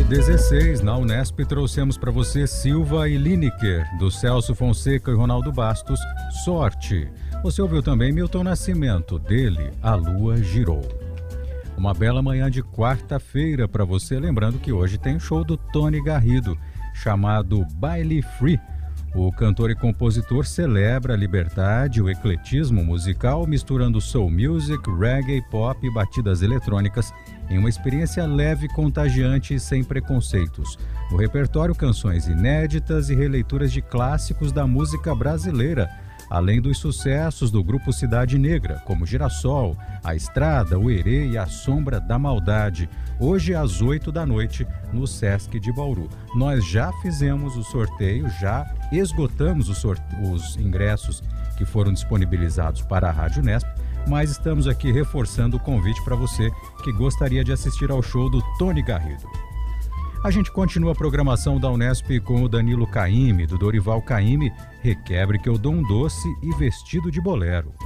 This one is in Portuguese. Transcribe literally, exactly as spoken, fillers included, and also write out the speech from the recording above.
dezesseis, na Unesp, trouxemos para você Silva e Lineker, do Celso Fonseca e Ronaldo Bastos, Sorte. Você ouviu também Milton Nascimento, dele, A Lua Girou. Uma bela manhã de quarta-feira para você, lembrando que hoje tem show do Tony Garrido, chamado Baile Free. O cantor e compositor celebra a liberdade e o ecletismo musical, misturando soul music, reggae, pop e batidas eletrônicas em uma experiência leve, contagiante e sem preconceitos. No repertório, canções inéditas e releituras de clássicos da música brasileira, além dos sucessos do grupo Cidade Negra, como Girassol, A Estrada, O Herê e A Sombra da Maldade, hoje às oito da noite, no Sesc de Bauru. Nós já fizemos o sorteio, já esgotamos os, sorte... os ingressos que foram disponibilizados para a Rádio Unesp, mas estamos aqui reforçando o convite para você que gostaria de assistir ao show do Tony Garrido. A gente continua a programação da Unesp com o Danilo Caymmi, do Dorival Caymmi, Requebre que eu dou um doce e Vestido de Bolero.